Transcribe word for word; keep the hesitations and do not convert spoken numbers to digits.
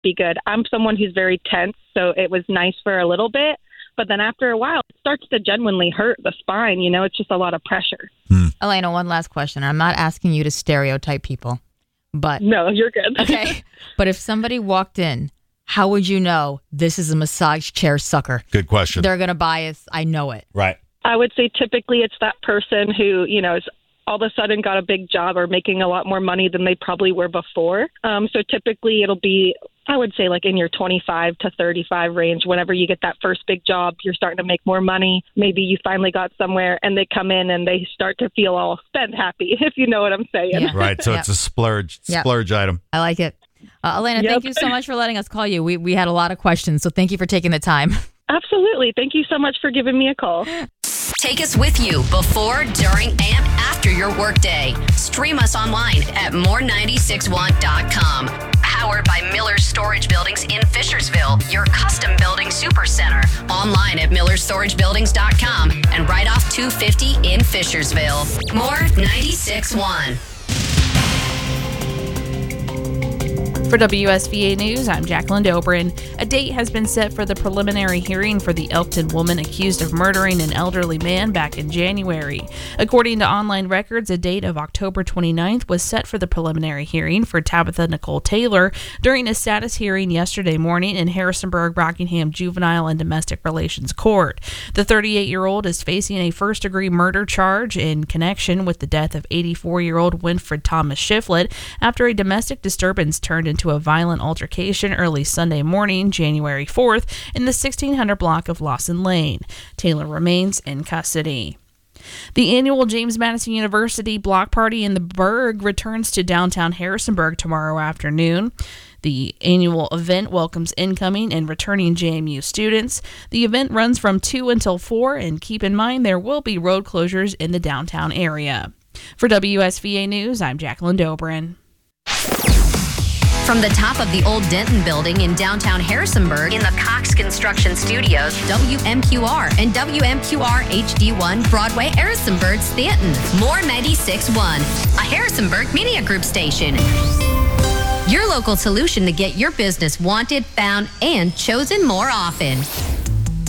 be good. I'm someone who's very tense, so it was nice for a little bit. But then after a while, it starts to genuinely hurt the spine. You know, it's just a lot of pressure. Hmm. Elena, one last question. I'm not asking you to stereotype people, but... No, you're good. Okay. But if somebody walked in, how would you know this is a massage chair sucker? Good question. They're going to buy it. I know it. Right. I would say typically it's that person who, you know, is all of a sudden got a big job or making a lot more money than they probably were before. Um, so typically it'll be, I would say, like in your twenty-five to thirty-five range. Whenever you get that first big job, you're starting to make more money. Maybe you finally got somewhere and they come in and they start to feel all spend happy, if you know what I'm saying. Yeah. Right. So Yep. it's a splurge, Yep. splurge item. I like it. Uh, Elena, Yep. thank you so much for letting us call you. We we had a lot of questions, so thank you for taking the time. Absolutely. Thank you so much for giving me a call. Take us with you before, during, and after your workday. Stream us online at more nine six one dot com. Powered by Miller's Storage Buildings in Fishersville, your custom building supercenter. Online at millers storage buildings dot com and right off two fifty in Fishersville. More ninety-six point one. For W S V A News, I'm Jacqueline Dobrin. A date has been set for the preliminary hearing for the Elkton woman accused of murdering an elderly man back in January. According to online records, a date of October twenty-ninth was set for the preliminary hearing for Tabitha Nicole Taylor during a status hearing yesterday morning in Harrisonburg Rockingham Juvenile and Domestic Relations Court. The thirty-eight-year-old is facing a first-degree murder charge in connection with the death of eighty-four-year-old Winfred Thomas Shiflett after a domestic disturbance turned into a violent altercation early Sunday morning, January fourth, in the sixteen hundred block of Lawson Lane. Taylor remains in custody. The annual James Madison University Block Party in the Berg returns to downtown Harrisonburg tomorrow afternoon. The annual event welcomes incoming and returning J M U students. The event runs from two until four, and keep in mind there will be road closures in the downtown area. For W S V A News, I'm Jacqueline Dobrin. From the top of the old Denton building in downtown Harrisonburg in the Cox Construction Studios, W M Q R and W M Q R H D one Broadway, Harrisonburg, Stanton. More ninety-six point one, a Harrisonburg Media Group station. Your local solution to get your business wanted, found, and chosen more often.